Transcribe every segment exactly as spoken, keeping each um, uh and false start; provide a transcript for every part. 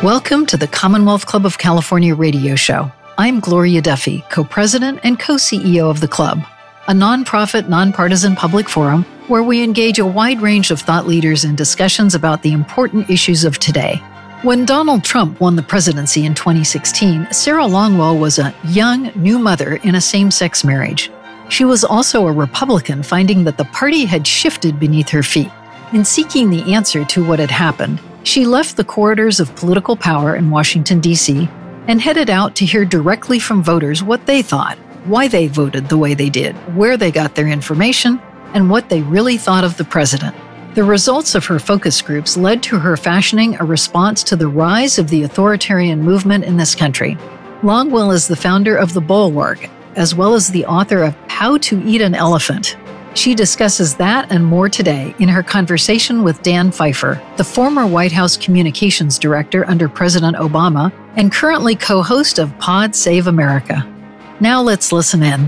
Welcome to the Commonwealth Club of California radio show. I'm Gloria Duffy, co-president and co-C E O of the club, a nonprofit, nonpartisan public forum where we engage a wide range of thought leaders in discussions about the important issues of today. When Donald Trump won the presidency in twenty sixteen, Sarah Longwell was a young, new mother in a same-sex marriage. She was also a Republican, finding that the party had shifted beneath her feet. In seeking the answer to what had happened, she left the corridors of political power in Washington, D C, and headed out to hear directly from voters what they thought, why they voted the way they did, where they got their information, and what they really thought of the president. The results of her focus groups led to her fashioning a response to the rise of the authoritarian movement in this country. Longwell is the founder of The Bulwark, as well as the author of How to Eat an Elephant. She discusses that and more today in her conversation with Dan Pfeiffer, the former White House communications director under President Obama and currently co-host of Pod Save America. Now let's listen in.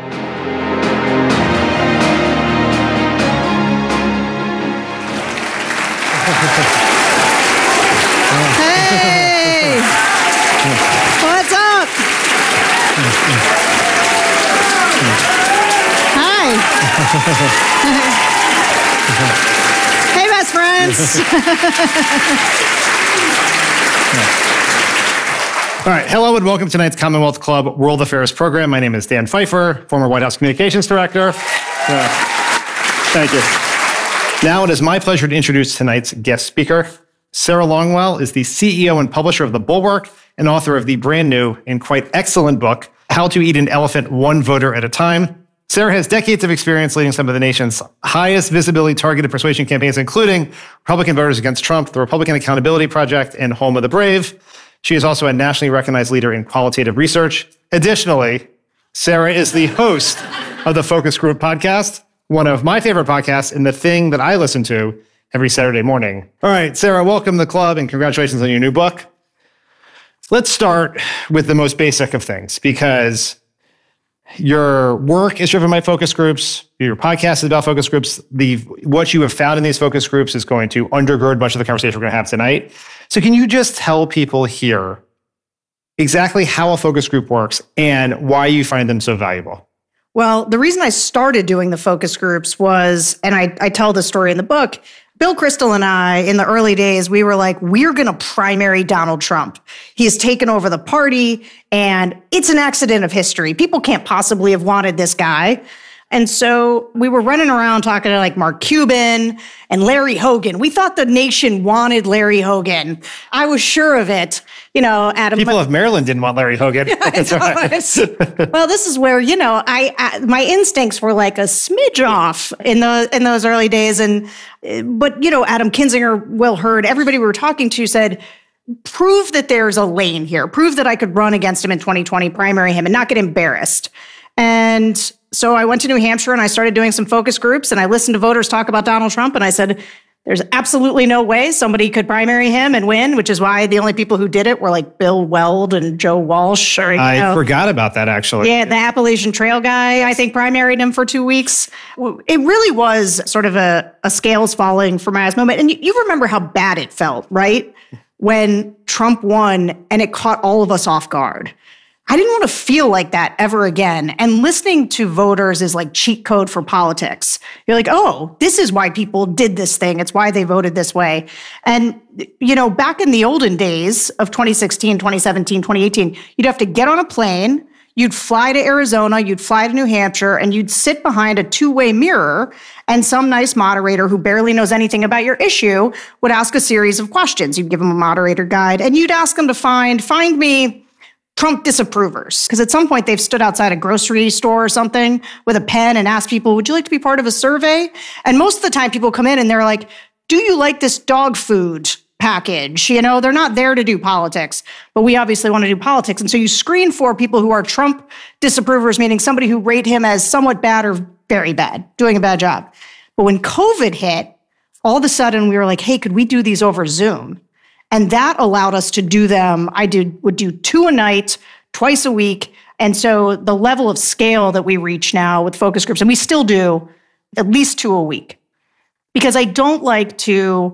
Hey! What's up? Hi. Hey, best friends. All right. Hello and welcome to tonight's Commonwealth Club World Affairs program. My name is Dan Pfeiffer, former White House communications director. Uh, thank you. Now it is my pleasure to introduce tonight's guest speaker. Sarah Longwell is the C E O and publisher of The Bulwark and author of the brand new and quite excellent book, How to Eat an Elephant One Voter at a Time. Sarah has decades of experience leading some of the nation's highest visibility targeted persuasion campaigns, including Republican Voters Against Trump, the Republican Accountability Project, and Home of the Brave. She is also a nationally recognized leader in qualitative research. Additionally, Sarah is the host of the Focus Group podcast, one of my favorite podcasts and the thing that I listen to every Saturday morning. All right, Sarah, welcome to the club and congratulations on your new book. Let's start with the most basic of things, because your work is driven by focus groups. Your podcast is about focus groups. The what you have found in these focus groups is going to undergird much of the conversation we're going to have tonight. So can you just tell people here exactly how a focus group works and why you find them so valuable? Well, the reason I started doing the focus groups was, and I, I tell this story in the book, Bill Kristol and I, in the early days, we were like, we're going to primary Donald Trump. He has taken over the party, and it's an accident of history. People can't possibly have wanted this guy. And so we were running around talking to like Mark Cuban and Larry Hogan. We thought the nation wanted Larry Hogan. I was sure of it. You know, Adam. People of Maryland didn't want Larry Hogan. That's right. Well, this is where, you know, I, I my instincts were like a smidge off in the in those early days. And but, you know, Adam Kinzinger, Will Hurd, everybody we were talking to said, prove that there's a lane here. Prove that I could run against him in twenty twenty, primary him and not get embarrassed. And so I went to New Hampshire and I started doing some focus groups and I listened to voters talk about Donald Trump and I said, there's absolutely no way somebody could primary him and win, which is why the only people who did it were like Bill Weld and Joe Walsh. Or, you I know, forgot about that, actually. Yeah, the Appalachian Trail guy, I think, primaried him for two weeks. It really was sort of a, a scales falling from my eyes moment. And you, you remember how bad it felt, right? When Trump won and it caught all of us off guard. I didn't want to feel like that ever again. And listening to voters is like cheat code for politics. You're like, oh, this is why people did this thing. It's why they voted this way. And, you know, back in the olden days of twenty sixteen, twenty seventeen, twenty eighteen, you'd have to get on a plane, you'd fly to Arizona, you'd fly to New Hampshire, and you'd sit behind a two-way mirror, and some nice moderator who barely knows anything about your issue would ask a series of questions. You'd give them a moderator guide, and you'd ask them to find, find me Trump disapprovers. Because at some point they've stood outside a grocery store or something with a pen and asked people, would you like to be part of a survey? And most of the time people come in and they're like, do you like this dog food package? You know, they're not there to do politics, but we obviously want to do politics. And so you screen for people who are Trump disapprovers, meaning somebody who rate him as somewhat bad or very bad, doing a bad job. But when COVID hit, all of a sudden we were like, hey, could we do these over Zoom? And that allowed us to do them. I did would do two a night, twice a week. And so the level of scale that we reach now with focus groups, and we still do at least two a week, because I don't like to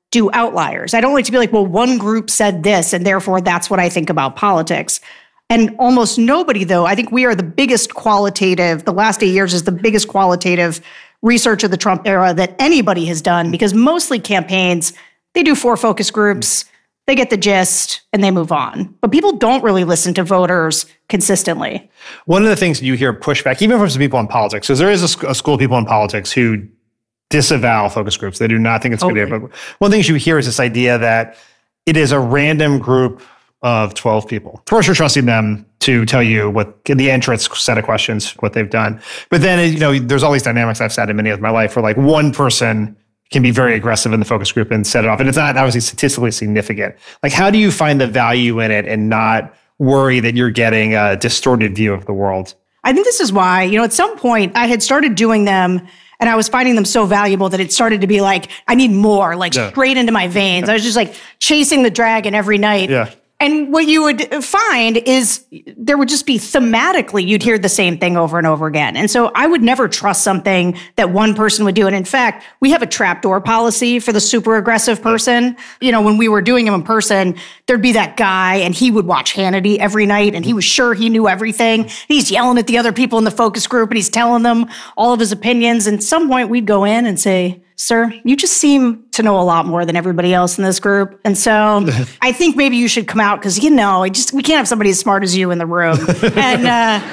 do outliers. I don't like to be like, well, one group said this, and therefore that's what I think about politics. And almost nobody, though, I think we are the biggest qualitative, the last eight years is the biggest qualitative research of the Trump era that anybody has done, because mostly campaigns, they do four focus groups, they get the gist, and they move on. But people don't really listen to voters consistently. One of the things you hear pushback, even from some people in politics, because there is a, sc- a school of people in politics who disavow focus groups. They do not think it's Okay. good. But one thing you hear is this idea that it is a random group of twelve people. First, you're trusting them to tell you what in the entrance set of questions, what they've done. But then, you know, there's all these dynamics I've sat in many of my life where like one person can be very aggressive in the focus group and set it off. And it's not obviously statistically significant. Like, how do you find the value in it and not worry that you're getting a distorted view of the world? I think this is why, you know, at some point I had started doing them and I was finding them so valuable that it started to be like, I need more, like Yeah. straight into my veins. I was just like chasing the dragon every night. Yeah. And what you would find is there would just be thematically, you'd hear the same thing over and over again. And so I would never trust something that one person would do. And in fact, we have a trapdoor policy for the super aggressive person. You know, when we were doing them in person, there'd be that guy and he would watch Hannity every night and he was sure he knew everything. He's yelling at the other people in the focus group and he's telling them all of his opinions. And at some point we'd go in and say, sir, you just seem to know a lot more than everybody else in this group. And so I think maybe you should come out because, you know, I just we can't have somebody as smart as you in the room. And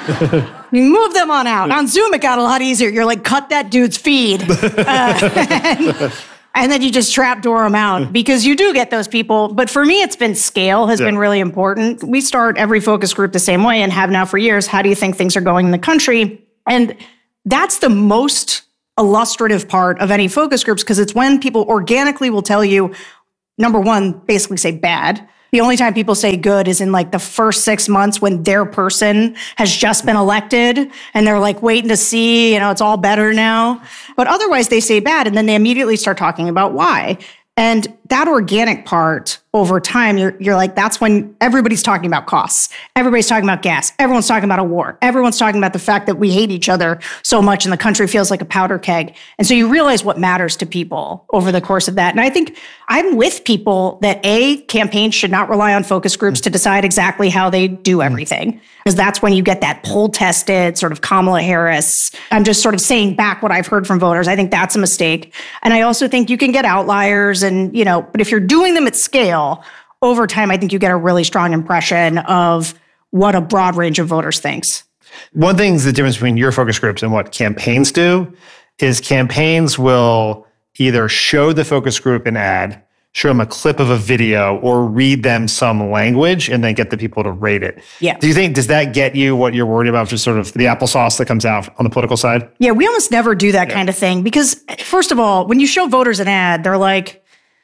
uh, you move them on out. On Zoom, it got a lot easier. You're like, cut that dude's feed. Uh, and, and then you just trapdoor them out because you do get those people. But for me, it's been scale has Yeah. been really important. We start every focus group the same way and have now for years. How do you think things are going in the country? And that's the most illustrative part of any focus groups because it's when people organically will tell you, number one, basically say bad. The only time people say good is in like the first six months when their person has just been elected and they're like waiting to see, you know, it's all better now. But otherwise they say bad and then they immediately start talking about why. And that organic part over time, you're, you're like, that's when everybody's talking about costs. Everybody's talking about gas. Everyone's talking about a war. Everyone's talking about the fact that we hate each other so much and the country feels like a powder keg. And so you realize what matters to people over the course of that. And I think I'm with people that A, campaigns should not rely on focus groups to decide exactly how they do everything. Because that's when you get that poll tested sort of Kamala Harris. I'm just sort of saying back what I've heard from voters. I think that's a mistake. And I also think you can get outliers and, you know, but if you're doing them at scale, over time, I think you get a really strong impression of what a broad range of voters thinks. One thing's the difference between your focus groups and what campaigns do is campaigns will either show the focus group an ad, show them a clip of a video, or read them some language and then get the people to rate it. Yeah. Do you think, does that get you what you're worried about, just sort of the applesauce that comes out on the political side? Yeah, we almost never do that yeah. kind of thing because, first of all, when you show voters an ad, they're like,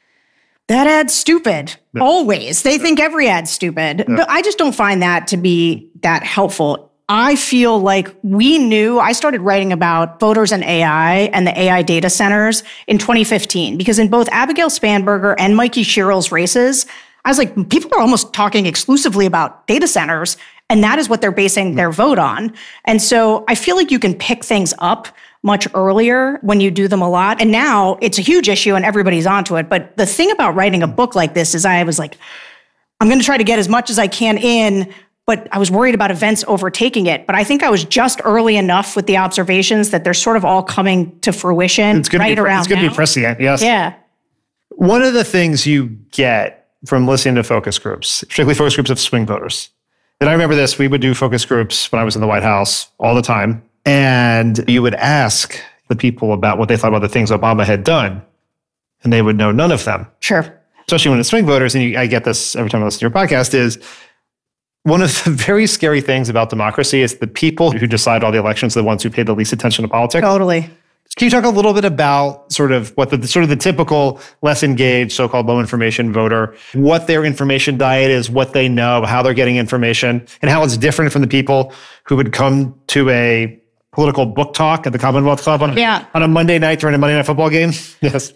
that ad's stupid. Yeah. Always. They think every ad's stupid. Yeah. But I just don't find that to be that helpful. I feel like we knew, I started writing about voters and A I and the A I data centers in twenty fifteen, because in both Abigail Spanberger and Mikey Sherrill's races, I was like, people are almost talking exclusively about data centers, and that is what they're basing mm-hmm. their vote on. And so I feel like you can pick things up much earlier when you do them a lot. And now it's a huge issue and everybody's onto it. But the thing about writing a book like this is I was like, I'm going to try to get as much as I can in, but I was worried about events overtaking it. But I think I was just early enough with the observations that they're sort of all coming to fruition it's right be, around It's going to now. be prescient, yes. Yeah. One of the things you get from listening to focus groups, particularly focus groups of swing voters, and I remember this, we would do focus groups when I was in the White House all the time. And you would ask the people about what they thought about the things Obama had done, and they would know none of them. Sure. Especially when it's swing voters, and you, I get this every time I listen to your podcast, is one of the very scary things about democracy is the people who decide all the elections are the ones who pay the least attention to politics. Totally. Can you talk a little bit about sort of what the sort of the typical less engaged, so-called low information voter, what their information diet is, what they know, how they're getting information, and how it's different from the people who would come to a political book talk at the Commonwealth Club on, yeah. on a Monday night during a Monday Night Football game? Yes.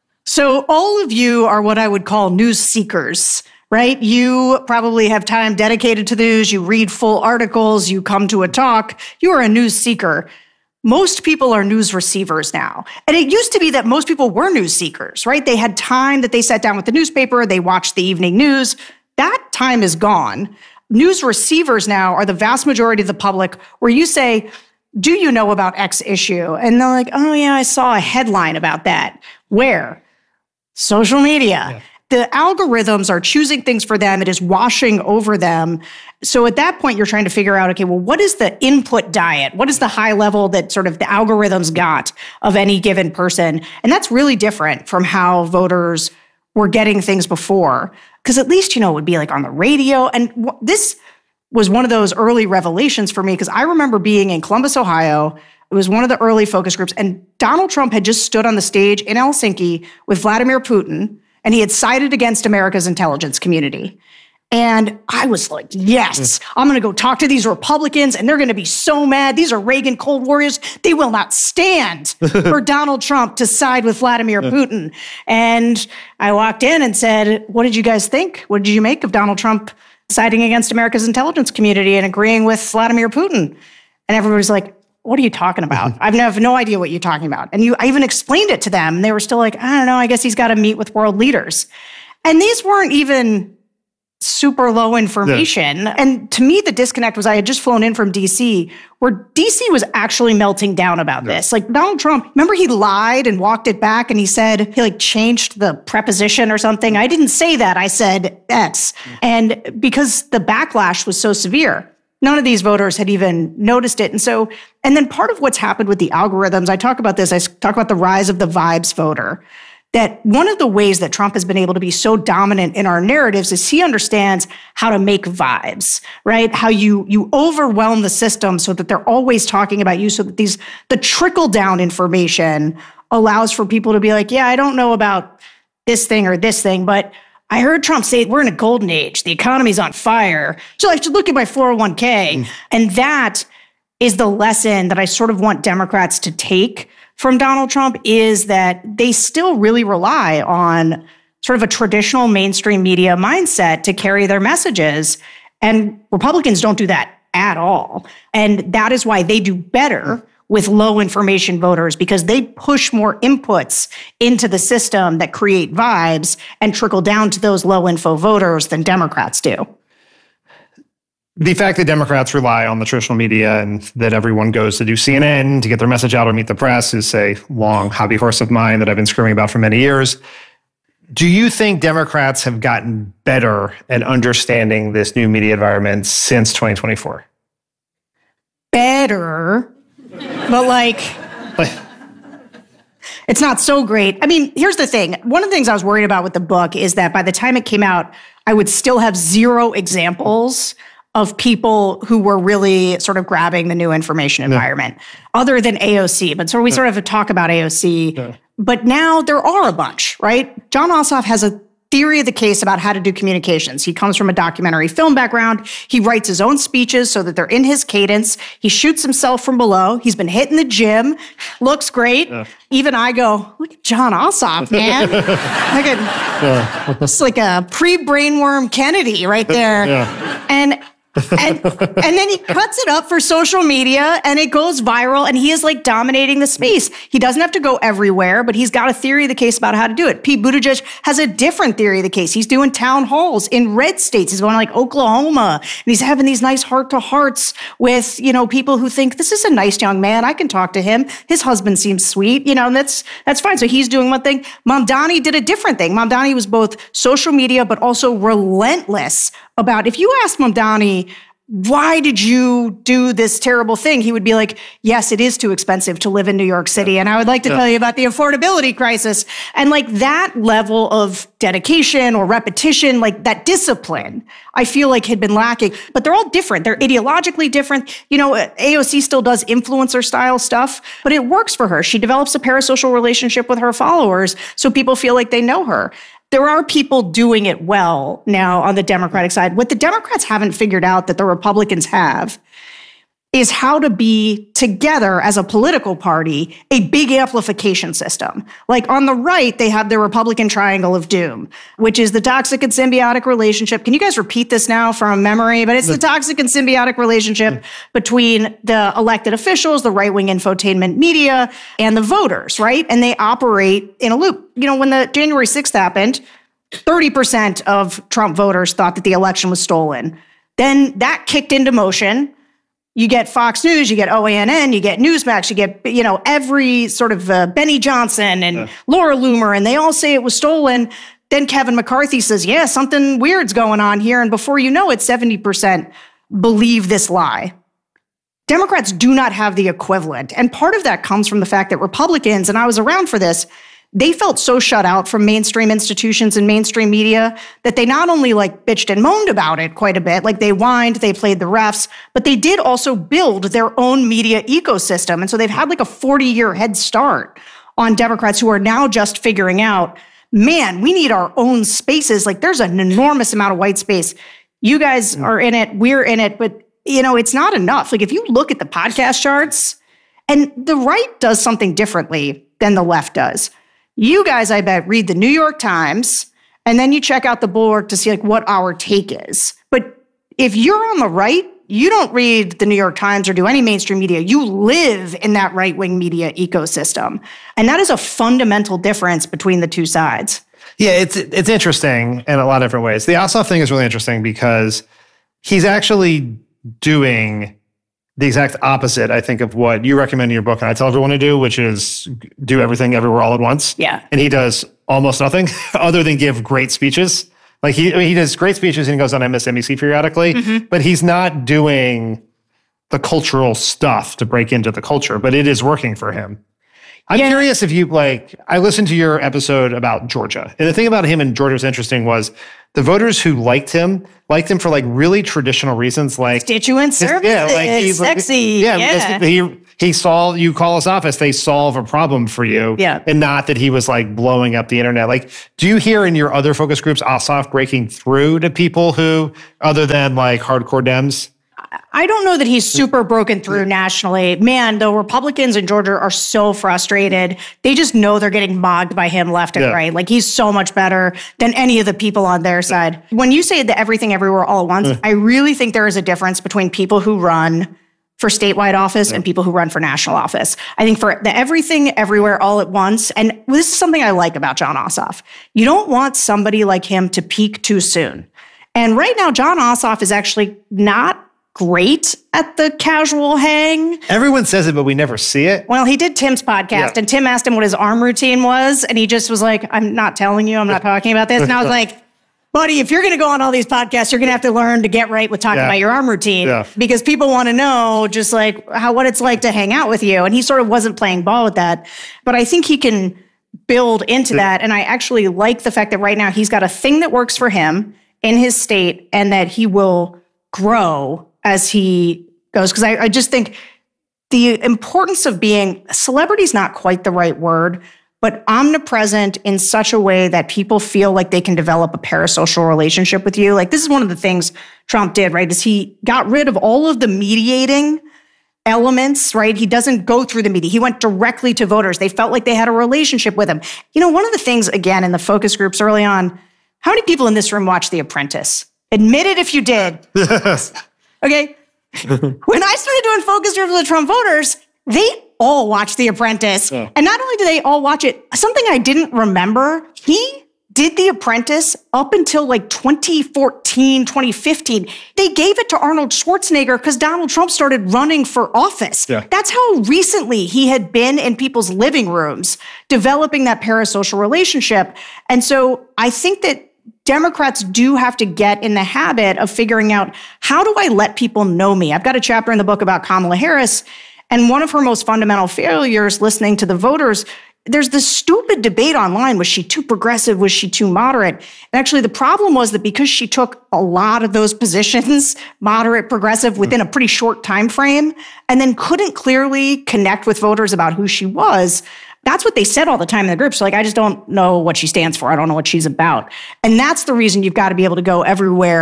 So all of you are what I would call news seekers, right? You probably have time dedicated to the news. You read full articles. You come to a talk. You are a news seeker. most people are news receivers now. And it used to be that most people were news seekers, right? They had time that they sat down with the newspaper, they watched the evening news. That time is gone. News receivers now are the vast majority of the public, where you say, do you know about X issue? And they're like, oh yeah, I saw a headline about that. Where? Social media. Yeah. The algorithms are choosing things for them. It is washing over them. So at that point, you're trying to figure out, okay, well, what is the input diet? What is the high level that sort of the algorithms got of any given person? And that's really different from how voters were getting things before. Because at least, you know, it would be like on the radio. And w- this was one of those early revelations for me, because I remember being in Columbus, Ohio. It was one of the early focus groups. And Donald Trump had just stood on the stage in Helsinki with Vladimir Putin, and he had sided against America's intelligence community. And I was like, yes, I'm going to go talk to these Republicans, and they're going to be so mad. These are Reagan Cold Warriors. They will not stand for Donald Trump to side with Vladimir Putin. And I walked in and said, what did you guys think? What did you make of Donald Trump siding against America's intelligence community and agreeing with Vladimir Putin? And everybody's like, what are you talking about? I have no idea what you're talking about. And you, I even explained it to them. And they were still like, I don't know, I guess he's got to meet with world leaders. And these weren't even super low information. Yeah. And to me, the disconnect was I had just flown in from D C, where D C was actually melting down about yeah. this. Like Donald Trump, remember he lied and walked it back, and he said he like changed the preposition or something. I didn't say that. I said X. Yeah. And because the backlash was so severe, none of these voters had even noticed it. And so, and then part of what's happened with the algorithms, I talk about this, I talk about the rise of the vibes voter, that one of the ways that Trump has been able to be so dominant in our narratives is he understands how to make vibes, right? How you, you overwhelm the system so that they're always talking about you, so that these, the trickle down information allows for people to be like, yeah, I don't know about this thing or this thing, but I heard Trump say we're in a golden age. The economy's on fire. So I should look at my four oh one k. Mm. And that is the lesson that I sort of want Democrats to take from Donald Trump, is that they still really rely on sort of a traditional mainstream media mindset to carry their messages. And Republicans don't do that at all. And that is why they do better with low information voters, because they push more inputs into the system that create vibes and trickle down to those low info voters than Democrats do. The fact that Democrats rely on the traditional media and that everyone goes to do C N N to get their message out or meet the press is a long hobby horse of mine that I've been screaming about for many years. Do you think Democrats have gotten better at understanding this new media environment since twenty twenty-four? Better? But like, it's not so great. I mean, here's the thing. One of the things I was worried about with the book is that by the time it came out, I would still have zero examples of people who were really sort of grabbing the new information environment, yeah. other than A O C. But so we yeah. sort of talk about A O C. Yeah. But now there are a bunch, right? Jon Ossoff has a theory of the case about how to do communications. He comes from a documentary film background. He writes his own speeches so that they're in his cadence. He shoots himself from below. He's been hitting the gym. Looks great. Yeah. Even I go, look at Jon Ossoff, man. Look at, yeah. It's like a pre-brainworm Kennedy right there. Yeah. And and, and then he cuts it up for social media and it goes viral and he is like dominating the space. He doesn't have to go everywhere, but he's got a theory of the case about how to do it. Pete Buttigieg has a different theory of the case. He's doing town halls in red states. He's going to like Oklahoma and he's having these nice heart to hearts with, you know, people who think this is a nice young man. I can talk to him. His husband seems sweet, you know, and that's, that's fine. So he's doing one thing. Mamdani did a different thing. Mamdani was both social media, but also relentless about, if you ask Mamdani, why did you do this terrible thing? He would be like, yes, it is too expensive to live in New York City. And I would like to yeah. tell you about the affordability crisis. And like that level of dedication or repetition, like that discipline, I feel like had been lacking. But they're all different. They're ideologically different. You know, A O C still does influencer style stuff, but it works for her. She develops a parasocial relationship with her followers so people feel like they know her. There are people doing it well now on the Democratic side. What the Democrats haven't figured out that the Republicans have is how to be together as a political party, a big amplification system. Like on the right, they have the Republican triangle of doom, which is the toxic and symbiotic relationship. Can you guys repeat this now from memory? But it's the, the toxic and symbiotic relationship yeah. between the elected officials, the right-wing infotainment media, and the voters, right? And they operate in a loop. You know, when the January sixth happened, thirty percent of Trump voters thought that the election was stolen. Then that kicked into motion. You get Fox News, you get O A N N, you get Newsmax, you get, you know, every sort of uh, Benny Johnson and yeah. Laura Loomer, and they all say it was stolen. Then Kevin McCarthy says, yeah, something weird's going on here. And before you know it, seventy percent believe this lie. Democrats do not have the equivalent. And part of that comes from the fact that Republicans, and I was around for this, they felt so shut out from mainstream institutions and mainstream media that they not only like bitched and moaned about it quite a bit, like they whined, they played the refs, but they did also build their own media ecosystem. And so they've had like a forty year head start on Democrats who are now just figuring out, man, we need our own spaces. Like there's an enormous amount of white space. You guys are in it, we're in it, but you know, it's not enough. Like if you look at the podcast charts, and the right does something differently than the left does. You guys, I bet, read the New York Times, and then you check out the Bulwark to see like what our take is. But if you're on the right, you don't read the New York Times or do any mainstream media. You live in that right-wing media ecosystem. And that is a fundamental difference between the two sides. Yeah, it's it's interesting in a lot of different ways. The Ossoff thing is really interesting because he's actually doing the exact opposite, I think, of what you recommend in your book and I tell everyone to do, which is do everything everywhere all at once. Yeah. And he does almost nothing other than give great speeches. Like he he does great speeches and he goes on M S N B C periodically, mm-hmm. but he's not doing the cultural stuff to break into the culture, but it is working for him. I'm yeah. curious if you, like, I listened to your episode about Georgia. And the thing about him in Georgia was interesting was the voters who liked him, liked him for, like, really traditional reasons, like... Constituent service, yeah, like he's sexy, yeah. yeah. He, he saw, you call his office, they solve a problem for you. Yeah. And not that he was, like, blowing up the internet. Like, do you hear in your other focus groups Ossoff breaking through to people who, other than, like, hardcore Dems? I don't know that he's super broken through nationally. Man, the Republicans in Georgia are so frustrated. They just know they're getting mogged by him left and yeah. right. Like he's so much better than any of the people on their side. When you say the everything everywhere all at once, yeah. I really think there is a difference between people who run for statewide office yeah. and people who run for national office. I think for the everything everywhere all at once, and this is something I like about Jon Ossoff, you don't want somebody like him to peak too soon. And right now, Jon Ossoff is actually not great at the casual hang. Everyone says it, but we never see it. Well, he did Tim's podcast, yeah. and Tim asked him what his arm routine was, and he just was like, I'm not telling you, I'm not talking about this. And I was like, buddy, if you're going to go on all these podcasts, you're going to have to learn to get right with talking yeah. about your arm routine, yeah. because people want to know just like how what it's like to hang out with you. And he sort of wasn't playing ball with that. But I think he can build into yeah. that. And I actually like the fact that right now he's got a thing that works for him in his state and that he will grow as he goes. Because I, I just think the importance of being, celebrity is not quite the right word, but omnipresent in such a way that people feel like they can develop a parasocial relationship with you. Like this is one of the things Trump did, right? Is he got rid of all of the mediating elements, right? He doesn't go through the media. He went directly to voters. They felt like they had a relationship with him. You know, one of the things, again, in the focus groups early on, how many people in this room watched The Apprentice? Admit it if you did. Okay. When I started doing focus groups with Trump voters, they all watched The Apprentice. Yeah. And not only do they all watch it, something I didn't remember, he did The Apprentice up until like twenty fourteen, twenty fifteen. They gave it to Arnold Schwarzenegger because Donald Trump started running for office. Yeah. That's how recently he had been in people's living rooms, developing that parasocial relationship. And so I think that Democrats do have to get in the habit of figuring out, how do I let people know me? I've got a chapter in the book about Kamala Harris, and one of her most fundamental failures, listening to the voters, there's this stupid debate online. Was she too progressive? Was she too moderate? And actually, the problem was that because she took a lot of those positions, moderate, progressive, within a pretty short time frame, and then couldn't clearly connect with voters about who she was, that's what they said all the time in the group. So like, I just don't know what she stands for. I don't know what she's about. And that's the reason you've got to be able to go everywhere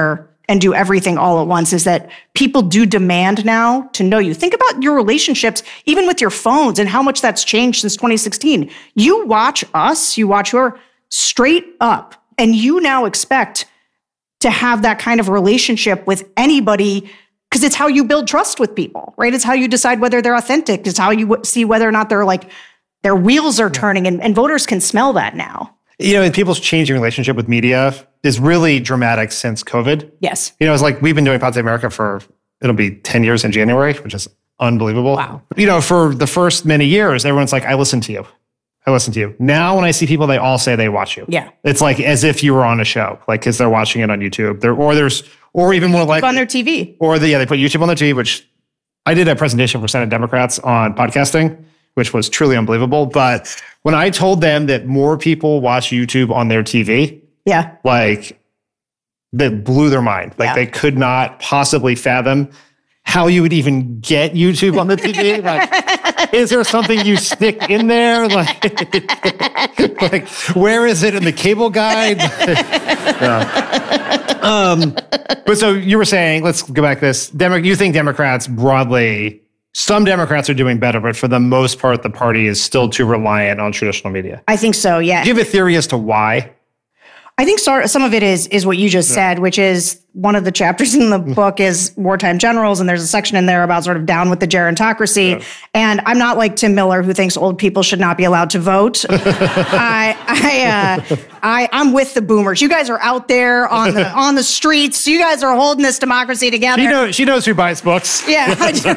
and do everything all at once is that people do demand now to know you. Think about your relationships, even with your phones and how much that's changed since twenty sixteen. You watch us, you watch your straight up, and you now expect to have that kind of relationship with anybody because it's how you build trust with people, right? It's how you decide whether they're authentic. It's how you w- see whether or not they're like, their wheels are turning, and, and voters can smell that now. You know, and people's changing relationship with media is really dramatic since COVID. Yes. You know, it's like we've been doing Pod Save America for, it'll be ten years in January, which is unbelievable. Wow. You know, for the first many years, everyone's like, I listen to you. I listen to you. Now, when I see people, they all say they watch you. Yeah. It's like as if you were on a show, like because they're watching it on YouTube. They're, or there's, or even more like on their T V. Or the, yeah, they put YouTube on their T V, which I did a presentation for Senate Democrats on podcasting, which was truly unbelievable. But when I told them that more people watch YouTube on their T V, yeah, like that blew their mind. Like yeah. they could not possibly fathom how you would even get YouTube on the T V. Like, is there something you stick in there? Like, like where is it in the cable guide? yeah. um, but so you were saying, let's go back to this. Demo- you think Democrats broadly, some Democrats are doing better, but for the most part, the party is still too reliant on traditional media. I think so, yeah. Do you have a theory as to why? I think some of it is is what you just yeah. said, which is one of the chapters in the book is wartime generals, and there's a section in there about sort of down with the gerontocracy. Yeah. And I'm not like Tim Miller, who thinks old people should not be allowed to vote. I, I, uh, I, I'm with the boomers. You guys are out there on the on the streets. You guys are holding this democracy together. She knows, she knows who buys books. Yeah.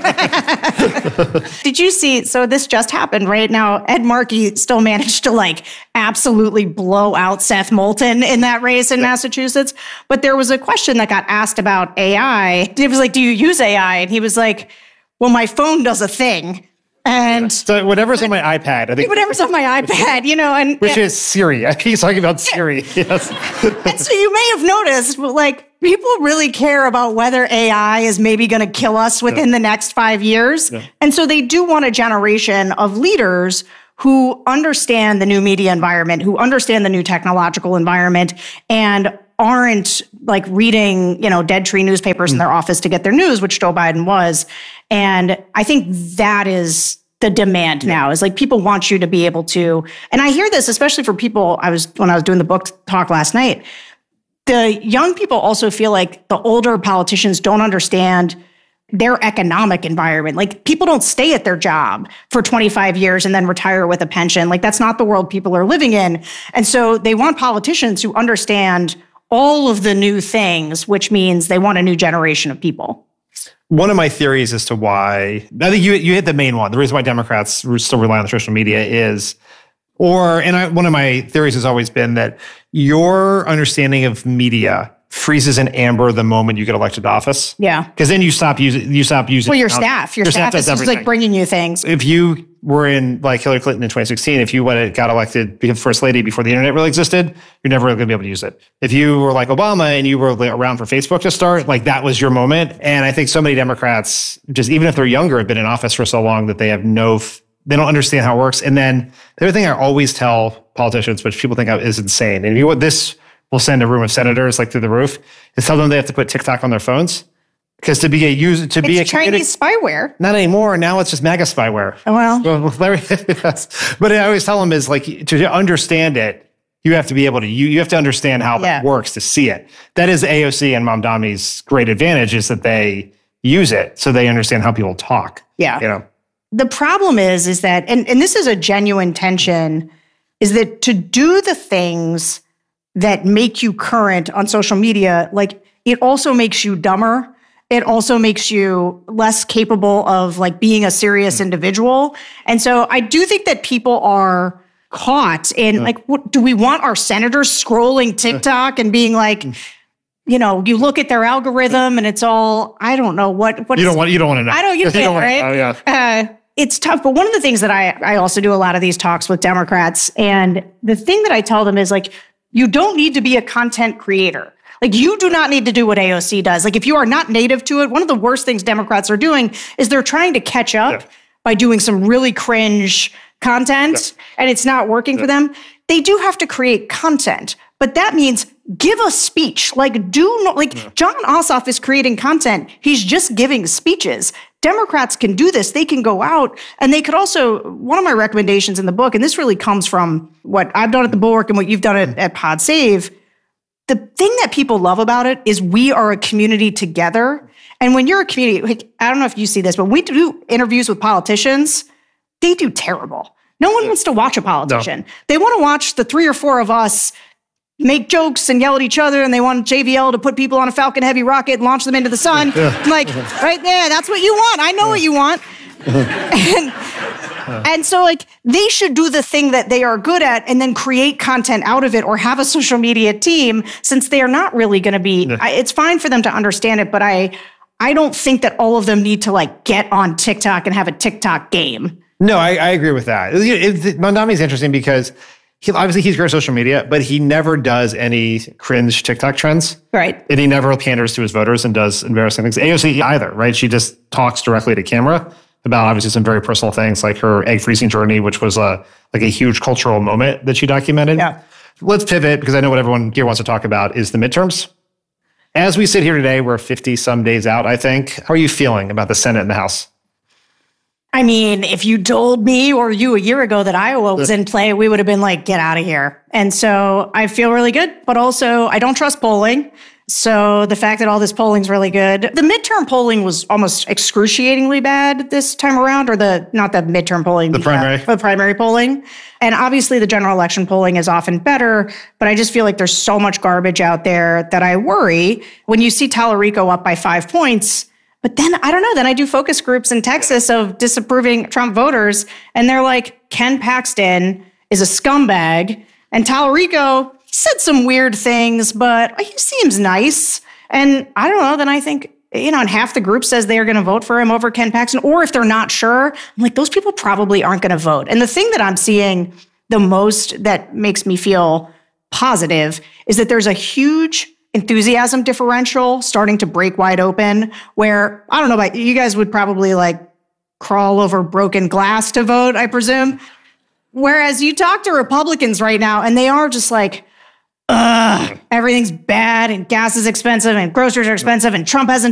Did you see? So this just happened right now. Ed Markey still managed to like absolutely blow out Seth Moulton in that race in yeah. Massachusetts. But there was a question that got asked about A I. It was like, do you use A I? And he was like, well, my phone does a thing. And so whatever's on my iPad, I think whatever's on my iPad, you know, and which and, is Siri. I think he's talking about Siri. Yes. And so you may have noticed, like, people really care about whether A I is maybe going to kill us within yeah. the next five years. Yeah. And so they do want a generation of leaders who understand the new media environment, who understand the new technological environment, and aren't like reading, you know, dead tree newspapers mm. in their office to get their news, which Joe Biden was. And I think that is the demand yeah. now, is like people want you to be able to, and I hear this, especially for people, I was, when I was doing the book talk last night, the young people also feel like the older politicians don't understand their economic environment. Like people don't stay at their job for twenty-five years and then retire with a pension. Like that's not the world people are living in. And so they want politicians who understand all of the new things, which means they want a new generation of people. One of my theories as to why, I think you you hit the main one. The reason why Democrats still rely on social media is, or, and I, one of my theories has always been that your understanding of media freezes in amber the moment you get elected to office. Yeah. Because then you stop using, you stop using. Well, your staff, your, your staff, staff is just like bringing you things. If you were in like Hillary Clinton in twenty sixteen, if you went, got elected became first lady before the internet really existed, you're never really going to be able to use it. If you were like Obama and you were around for Facebook to start, like that was your moment. And I think so many Democrats, just even if they're younger, have been in office for so long that they have no, they don't understand how it works. And then the other thing I always tell politicians, which people think is insane, and you what this will send a room of senators like through the roof, is tell them they have to put TikTok on their phones. Because to be a user, to it's be a Chinese spyware. Not anymore. Now it's just MAGA spyware. Oh, well. well Larry, but I always tell them is like, to understand it, you have to be able to, you, you have to understand how yeah. it works to see it. That is A O C and Mamdani's great advantage, is that they use it so they understand how people talk. Yeah. You know? The problem is, is that, and, and this is a genuine tension, is that to do the things that make you current on social media, like it also makes you dumber. It also makes you less capable of like being a serious individual. And so I do think that people are caught in yeah. like, what, do we want our senators scrolling TikTok and being like, you know, you look at their algorithm and it's all, I don't know what, what you don't want, you don't want to know. I don't, you, you don't want, right? Oh yeah. Uh, it's tough. But one of the things that I, I also do a lot of these talks with Democrats, and the thing that I tell them is like, you don't need to be a content creator. Like you do not need to do what A O C does. Like if you are not native to it, one of the worst things Democrats are doing is they're trying to catch up yeah. by doing some really cringe content yeah. and it's not working yeah. for them. They do have to create content, But that means give a speech. Like, do not, like, yeah. John Ossoff is creating content. He's just giving speeches. Democrats can do this. They can go out and they could also, one of my recommendations in the book, and this really comes from what I've done at the Bulwark and what you've done at, at Pod Save. The thing that people love about it is we are a community together. And when you're a community, like, I don't know if you see this, but we do interviews with politicians. They do terrible. No one wants to watch a politician. No. They want to watch the three or four of us make jokes and yell at each other, and they want J V L to put people on a Falcon Heavy rocket and launch them into the sun. Yeah. I'm like, right there, that's what you want. I know yeah. what you want. and, and so, like, they should do the thing that they are good at and then create content out of it or have a social media team, since they are not really going to be, yeah. I, it's fine for them to understand it, but I, I don't think that all of them need to, like, get on TikTok and have a TikTok game. No, I, I agree with that. It, it, Mamdani is interesting because He, obviously, he's great at social media, but he never does any cringe TikTok trends. Right. And he never panders to his voters and does embarrassing things. A O C either, right? She just talks directly to camera about obviously some very personal things, like her egg freezing journey, which was a, like a huge cultural moment that she documented. Yeah. Let's pivot, because I know what everyone here wants to talk about is the midterms. As we sit here today, we're fifty some days out, I think. How are you feeling about the Senate and the House? I mean, if you told me or you a year ago that Iowa was in play, we would have been like, get out of here. And so I feel really good, but also I don't trust polling. So the fact that all this polling is really good. The midterm polling was almost excruciatingly bad this time around, or the, not the midterm polling. The primary. Uh, the primary polling. And obviously the general election polling is often better, but I just feel like there's so much garbage out there that I worry when you see Tallarico up by five points. But then, I don't know, then I do focus groups in Texas of disapproving Trump voters, and they're like, Ken Paxton is a scumbag, and Tallarico said some weird things, but he seems nice. And I don't know, then I think, you know, and half the group says they are going to vote for him over Ken Paxton, or if they're not sure, I'm like, those people probably aren't going to vote. And the thing that I'm seeing the most that makes me feel positive is that there's a huge enthusiasm differential starting to break wide open, where, I don't know about you guys, would probably like crawl over broken glass to vote, I presume. Whereas you talk to Republicans right now and they are just like, ugh, everything's bad and gas is expensive and groceries are expensive and Trump hasn't